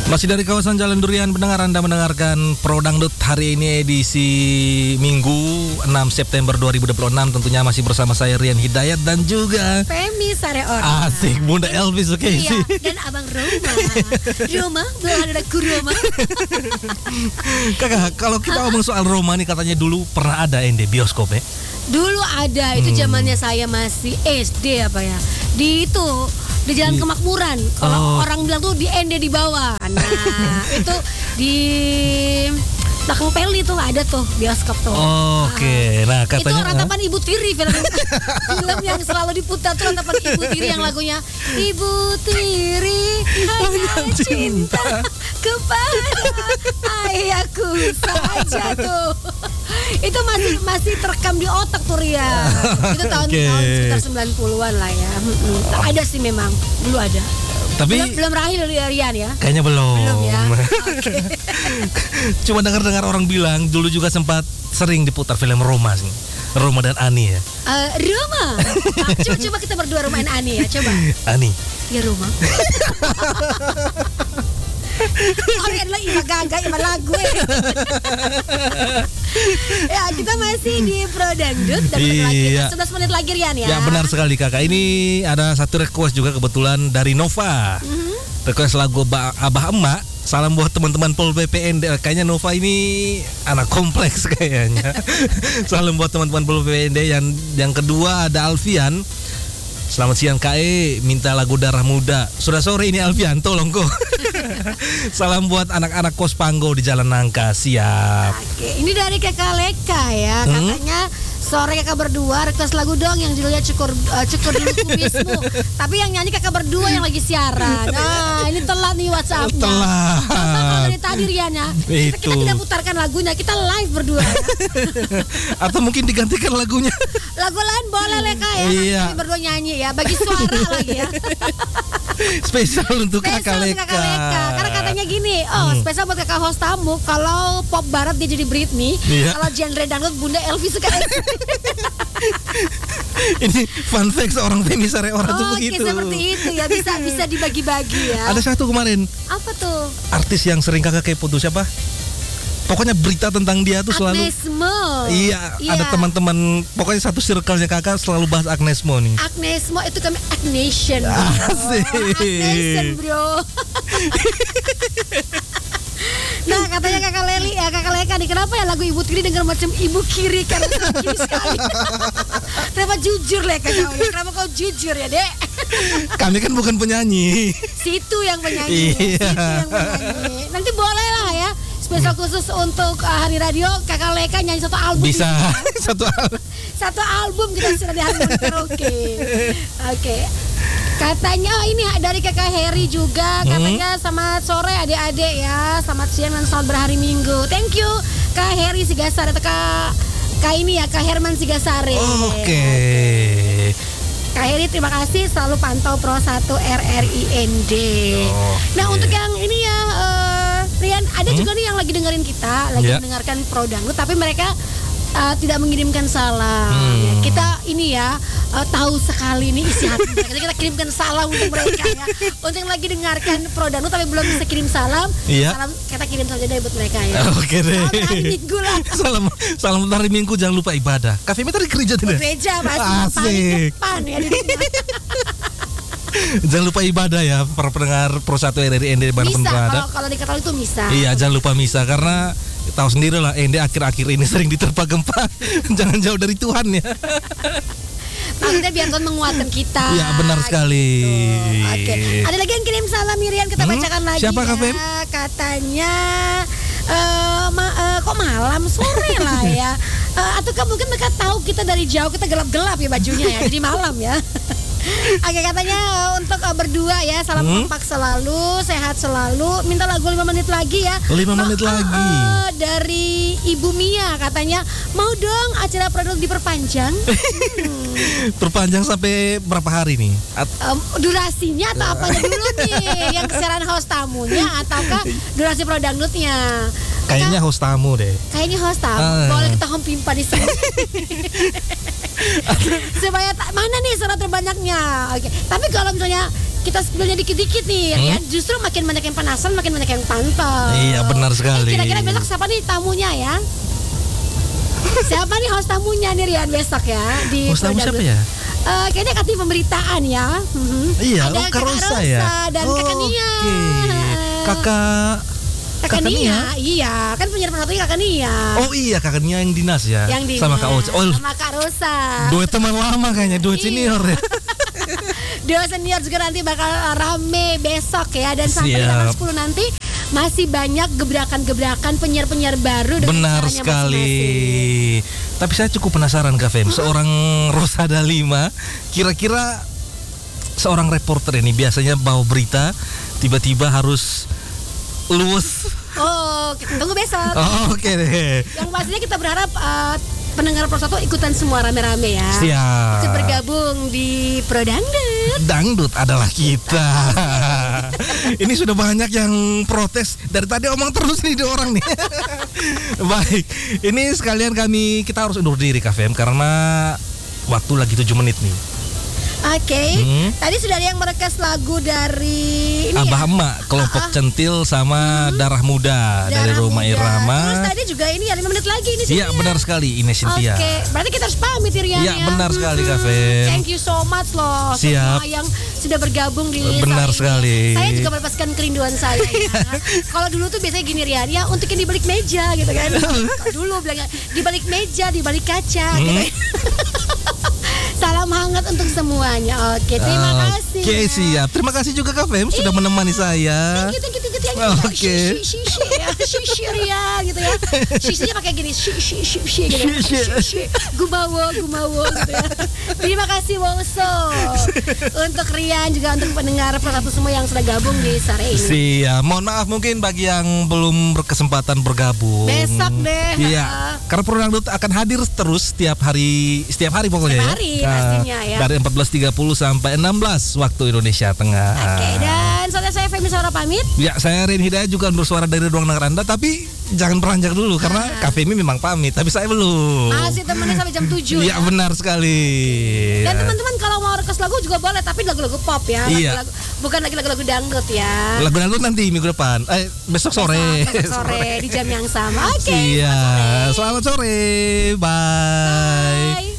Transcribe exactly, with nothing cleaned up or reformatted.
Masih dari kawasan Jalan Durian, pendengar, Anda mendengarkan Pro Dangdut hari ini edisi Minggu enam September dua ribu dua puluh enam. Tentunya masih bersama saya Rian Hidayat dan juga Femi Sareora. Asik, Bunda Elvis, oke okay, iya, sih. dan Abang Roma. Roma, belum ada Roma. Kakak, kalau kita ngomong soal Roma nih, katanya dulu pernah ada Ende bioskop ya? Dulu ada, itu zamannya hmm. saya masih S D apa ya. Di itu di Jalan di, Kemakmuran. Kalau oh. orang bilang tuh di Ende di bawah. Nah, itu di belakang Peli tuh ada tuh bioskop tuh. Oh, Oke, okay. Nah katanya itu Ratapan Ibu Tiri, film film yang selalu diputar tuh Ratapan Ibu Tiri yang lagunya Ibu Tiri hanya cinta kepada ayahku saja tuh. Itu masih masih terekam di otak tuh Ria. Itu tahun okay. tahun sekitar sembilan puluhan lah ya. Hmm, ada sih memang, dulu ada. Tapi belum, belum berakhir Rian ya? Kayaknya belum. Belum ya. Okay. Cuma dengar-dengar orang bilang dulu juga sempat sering diputar film Roma sih. Roma dan Ani ya. Uh, Roma. Nah, coba coba kita berdua Roma dan Ani ya, coba. Ani. Ya Roma. Orang adalah ima gaga, ima lagu ya. Ya, kita masih di Pro Dangdut dan iya. lagi sebelas menit lagi Rian ya. Ya benar sekali kakak. Ini ada satu request juga kebetulan dari Nova. Mm-hmm. Request lagu Abah Emak. Salam buat teman-teman Pol B P N D. Kayaknya Nova ini anak kompleks kayaknya. Salam buat teman-teman Pol B P N D. Yang yang kedua ada Alfian. Selamat siang K E, minta lagu Darah Muda. Sudah sore ini Alfian, tolong kok. Salam buat anak-anak kos Panggo di Jalan Nangka, siap. Oke, ini dari Kakak Leka ya, hmm? katanya sore kakak berdua request lagu dong yang judulnya cukur uh, cukur dulu kumismu. Tapi yang nyanyi kakak berdua yang lagi siaran. Nah, ini telat nih WhatsApp-nya. Telat. Kalau dari tadi Rian ya. Kita, kita tidak putarkan lagunya, kita live berdua. Ya. Atau mungkin digantikan lagunya. Lagu lain boleh Leka ya. Iya. Nanti berdua nyanyi ya, bagi suara lagi ya. Spesial untuk Kakak Leka. Kakak Leka. Karena katanya gini, oh hmm. spesial buat kakak host tamu. Kalau pop barat dia jadi Britney, iya. Kalau genre dangdut Bunda Elvis suka. Ini fun fact seorang Femi Sareora oh, tuh begitu. Oke, seperti itu ya, bisa bisa dibagi-bagi ya. Ada satu kemarin. Apa tuh? Artis yang sering kakak kepo tuh siapa? Pokoknya berita tentang dia tuh selalu Agnes Mo. Iya, iya, ada teman-teman pokoknya satu circle-nya kakak selalu bahas Agnes Mo nih. Agnes Mo itu kami Agnation. Asik. Oh, Agnation, bro. Nah katanya kakak Leli ya, kakak Leka nih, kenapa ya lagu Ibu Tiri dengar macam ibu kiri karena kiri sekali. Kenapa jujur Leka kau ya? Kenapa kau jujur ya dek? Kami kan bukan penyanyi. Situ yang penyanyi. Iya. Situ yang penyanyi. Nanti boleh lah ya. Spesial khusus untuk uh, Hari Radio, kakak Leka nyanyi satu album. Bisa. Satu album. Satu album kita sudah di Harmoni Karaoke. Oke. Katanya oh ini dari kakak Heri juga, katanya hmm? selamat sore adik-adik ya, selamat siang dan selamat berhari Minggu. Thank you Kak Heri Sigasare atau Kak Kak ini ya Kak Herman Sigasare. Oh, Oke. Okay. Kak Heri terima kasih selalu pantau Pro satu R R I N D. Oh, nah okay. Untuk yang ini ya uh, Rian ada hmm? juga nih yang lagi dengerin kita, lagi yeah. mendengarkan Pro Dangdut tapi mereka Uh, tidak mengirimkan salam. Hmm. Ya, kita ini ya uh, tahu sekali nih isi hati mereka. Kita kirimkan salam untuk mereka ya. Untuk yang lagi dengarkan Pro Dangdut tapi belum bisa kirim salam, yeah. salam kita kirim saja deh buat mereka ya. Oke okay, deh. Salam hari Minggu lah. salam salam hari Minggu, jangan lupa ibadah. Kafe tadi gereja tidak? Gereja masih paling depan ya di Jangan lupa ibadah ya para pendengar Pro satu R R I N D dimanapun berada. Kalau kalau di Katolik itu misa. Iya, jangan lupa misa karena tahu sendiri lah N D akhir-akhir ini sering diterpa gempa. Jangan jauh dari Tuhan ya. Maksudnya biar Tuhan menguatkan kita. Iya benar sekali. Gitu. Oke. Ada lagi yang kirim salam Miriam, kita hmm? bacakan lagi. Siapa ya. Kak Fem? Katanya uh, ma- uh, kok malam sore lah ya. Uh, atau kan mungkin mereka tahu kita dari jauh, kita gelap-gelap ya bajunya ya. Jadi malam ya. Oke, katanya untuk uh, berdua ya, salam hmm? kompak selalu, sehat selalu. Minta lagu lima menit lagi ya. lima menit uh, lagi. Uh, dari Ibu Mia katanya mau dong acara produk diperpanjang. hmm. Perpanjang sampai berapa hari nih? At- um, durasinya atau apanya dulu nih? Yang kesiaran host tamunya ataukah durasi Pro Dangdutnya? Kayaknya host tamu deh. Kayaknya host tamu. Uh. Boleh kita home pimpa di sini. Supaya ta- mana nih surat terbanyaknya? Oke. Tapi kalau misalnya kita spillnya dikit-dikit nih, Hmm? Rian, justru makin banyak yang penasaran, makin banyak yang pantau. Iya, benar sekali. Eh, kira-kira besok siapa nih tamunya ya? Siapa nih host tamunya nih Rian besok ya di Host tamu Pro siapa Dangdut? ya? Eh, kayaknya Kati pemberitaan ya. Mhm. Iya, Ada oh, Kak Kakak Rosa Rosa ya. dan Kakak Nia. Oke. Kakak Kakak Kakak Nia, Nia? iya, kan penyiar satunya Kakak Nia. Oh iya, Kakak Nia yang dinas ya. Yang di Sama Kak Oce. Oh, sama Kak Rosa. duet teman lama kayaknya, duet Iya. senior ya. Dua senior juga nanti bakal rame besok ya, dan sampai Siap. tanggal sepuluh nanti masih banyak gebrakan-gebrakan penyiar-penyiar baru dengan Benar caranya sekali. masing-masing. Tapi saya cukup penasaran Kak Fem, seorang Rosada lima, kira-kira seorang reporter ini biasanya bawa berita, tiba-tiba harus luwes. Oh, kita tunggu besok. Oh, oke deh. Yang pastinya kita berharap uh, pendengar Pro satu ikutan semua rame-rame ya. Siap. Ikut bergabung di Pro Dangdut. Dangdut adalah kita. Ini sudah banyak yang protes. Dari tadi omong terus nih dua orang nih. Baik, ini sekalian kami kita harus undur diri Kak Fem karena waktu lagi tujuh menit nih. Oke, Hmm. tadi sudah ada yang merekas lagu dari ini Abah ya. Emak, kelompok Ah, ah. centil sama Darah Muda dari Darah Roma Muda. Irama. Terus tadi juga ini ya lima menit lagi ini Iya, benar sekali Ines Oke, Cynthia. berarti kita harus pamit ya, Rian Iya, ya. benar sekali, Kak Hmm, Fem. Thank you so much loh Siap. semua yang sudah bergabung di Benar saat ini. sekali. Saya juga melepaskan kerinduan saya ya. Kalau dulu tuh biasanya gini Rian, ya untuk yang di balik meja gitu kan. Kalau dulu bilangnya di balik meja, di balik kaca gitu. Hmm. Salam hangat untuk semuanya. Oke, terima kasih. Oke, siap. Terima kasih juga Kak Fem sudah menemani saya. Thank you, thank you, thank you, thank you. Oke. Shi, shi, shi, shi, ya, shi, shi, Rian, gitu ya. Shi-nya pakai gini, shi, shi, shi, shi, gitu ya. Shi, shi. Shi, shi. Gumawo, gumawo, gitu ya. Terima kasih Woso. Untuk Rian, juga untuk pendengar Pro satu semua yang sudah gabung di sore ini. Siap. Mohon maaf mungkin bagi yang belum berkesempatan bergabung. Besok deh. Iya. Karena Pro Dangdut akan hadir terus setiap hari, setiap hari pokoknya. Setiap ya. hari, Nah, pastinya ya. Dari empat belas tiga puluh sampai enam belas waktu Indonesia Tengah. Oke, dan saatnya saya Femi Saura pamit. Ya, saya Rin Hidayat juga bersuara dari ruang dengar Anda, tapi jangan beranjak dulu karena Ah. Kak Femi memang pamit, tapi saya belum. Masih temennya sampai jam tujuh. Iya, benar sekali. Dan Ya. teman-teman kalau mau request lagu juga boleh, tapi lagu-lagu pop ya. Iya. Lagu-lagu, bukan lagi lagu-lagu dangdut ya. Lagu dangdut nanti minggu depan. Eh, besok sore. Besok, besok sore di jam yang sama. Oke. Iya. selamat sore. Selamat sore. Bye. Bye.